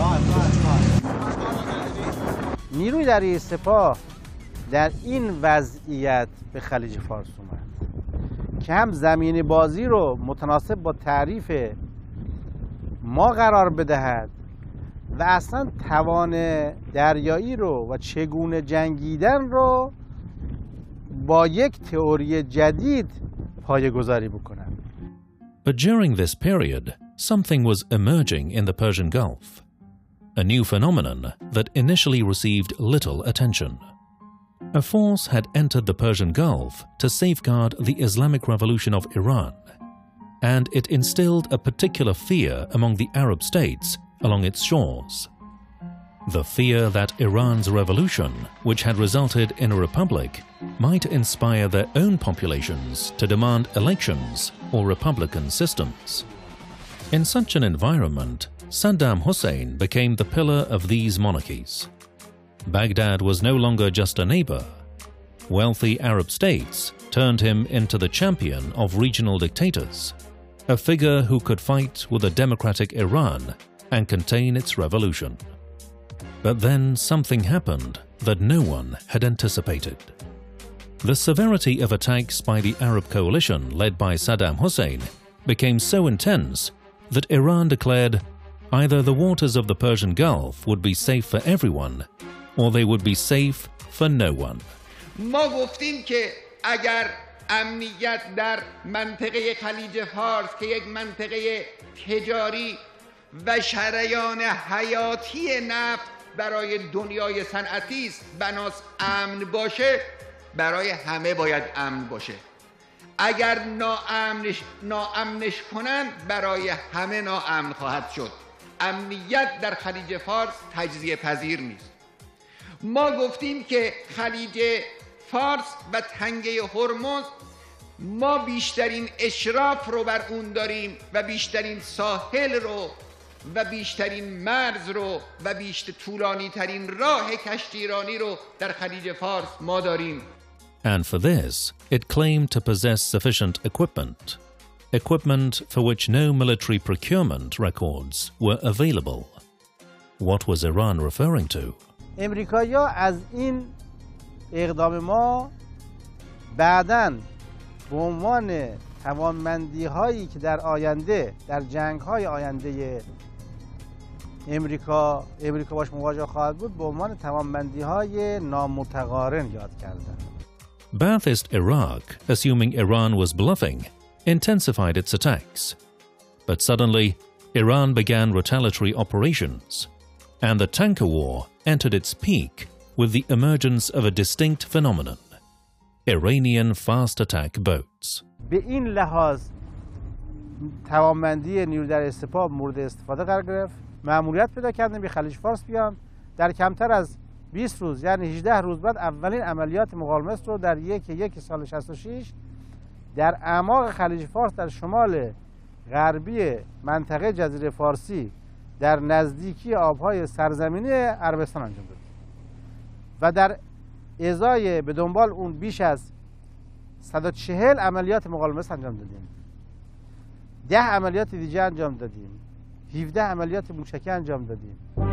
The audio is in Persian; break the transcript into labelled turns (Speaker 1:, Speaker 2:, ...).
Speaker 1: نیروی دریایی سپاه در این وضعیت به خلیج فارس اومد که هم زمین بازی رو متناسب با تعریف ما قرار بدهد و اصلا توان دریایی رو و چگونه جنگیدن رو با یک تئوری جدید پایه‌گذاری بکنن.
Speaker 2: But during this period, something was emerging in the Persian Gulf, a new phenomenon that initially received little attention. A force had entered the Persian Gulf to safeguard the Islamic Revolution of Iran, and it instilled a particular fear among the Arab states along its shores. The fear that Iran's revolution, which had resulted in a republic, might inspire their own populations to demand elections or republican systems. In such an environment, Saddam Hussein became the pillar of these monarchies. Baghdad was no longer just a neighbor. Wealthy Arab states turned him into the champion of regional dictators, a figure who could fight with a democratic Iran and contain its revolution. But then something happened that no one had anticipated. The severity of attacks by the Arab coalition led by Saddam Hussein became so intense that Iran declared either the waters of the Persian Gulf would be safe for everyone or they would be safe for no one.
Speaker 3: ما گفتیم که اگر امنیت در منطقه خلیج فارس که یک منطقه تجاری و شریان حیاتی نفت برای دنیای صنعتی است بناس امن باشه، برای همه باید امن باشه. اگر ناامنش کنند برای همه ناامن خواهد شد. امنیت در خلیج فارس تجزیه پذیر نیست. ما گفتیم که خلیج فارس و تنگه هرمز ما بیشترین اشراف رو بر اون داریم و بیشترین ساحل رو و بیشترین مرز رو و طولانی ترین راه کشتیرانی رو در خلیج فارس ما داریم.
Speaker 2: And for this, it claimed to possess sufficient equipment for which no military procurement records were available. What was Iran referring to?
Speaker 1: امریکایی‌ها از این اقدام ما بعداً به عنوان توانمندی‌هایی که در آینده در جنگ‌های آینده امریکا باش مواجه خواهد بود به عنوان توانمندی‌های نامتقارن یاد کردند.
Speaker 2: Ba'athist Iraq, assuming Iran was bluffing, intensified its attacks. But suddenly, Iran began retaliatory operations, and the tanker war entered its peak with the emergence of a distinct phenomenon: Iranian fast attack boats.
Speaker 1: به این لحاظ توانمندی نیروی دریایی سپاه مورد استفاده قرار گرفت. مأموریت پیدا کردن به خلیج فارس بیان. در کمتر از 20 روز یعنی 18 روز بعد اولین عملیات مقاومت رو در یک سال 66 در اعماق خلیج فارس در شمال غربی منطقه جزیره فارسی در نزدیکی آبهای سرزمینی عربستان انجام دادیم و در ازای به دنبال اون بیش از 140 عملیات مقاومت انجام دادیم. 10 عملیات دیگه انجام دادیم. 17 عملیات موشکی انجام دادیم.